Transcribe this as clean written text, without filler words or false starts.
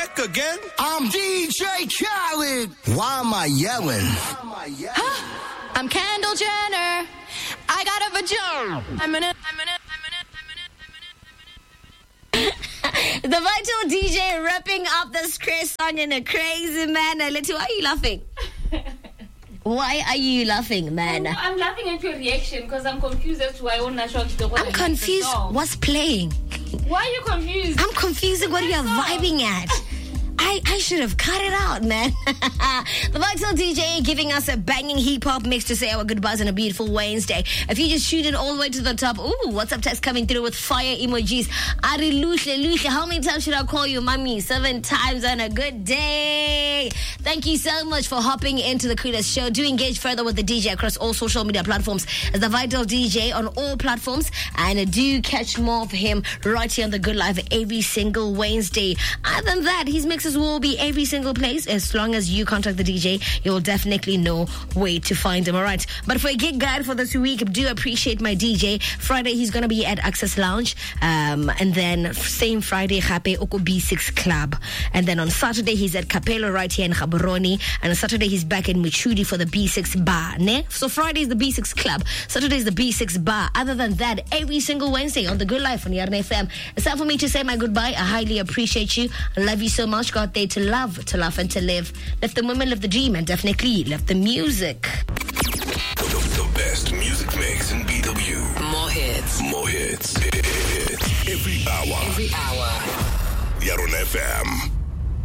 back again. I'm DJ Khaled. Why am I yelling? I'm Kendall Jenner. I got a vagina. The Vital DJ wrapping up this Chris song in a crazy manner. Letty, why are you laughing? Why are you laughing, man? I'm laughing at your reaction because I'm confused as to why I'm not sure. I'm confused. What's playing? Why are you confused? I'm confused what you're vibing at. I should have cut it out, man. The Vital DJ giving us a banging hip-hop mix to say our goodbyes on a beautiful Wednesday. If you just shoot it all the way to the top, WhatsApp text coming through with fire emojis. Ari Lucia, how many times should I call you mommy? 7 times on a good day. Thank you so much for hopping into the coolest show. Do engage further with the DJ across all social media platforms as the Vital DJ on all platforms. And do catch more of him right here on The Good Life every single Wednesday. Other than that, his mixes will be every single place. As long as you contact the DJ, you'll definitely know where to find him. All right. But for a gig guide for this week, do appreciate my DJ. Friday, he's going to be at Access Lounge. And then same Friday, Hape Oko B6 Club. And then on Saturday, he's at Capello right here in Gaborone. And on Saturday, he's back in Michudi for the B6 Bar. Ne? So Friday is the B6 Club. Saturday is the B6 Bar. Other than that, every single Wednesday on The Good Life on Yarn FM. It's time for me to say my goodbye. I highly appreciate you. I love you so much. God there to love, to laugh, and to live. Live the women, live the dream, and definitely live the music. The best music mix in BW. More hits. More hits. Every hour. Every hour. Yarn FM.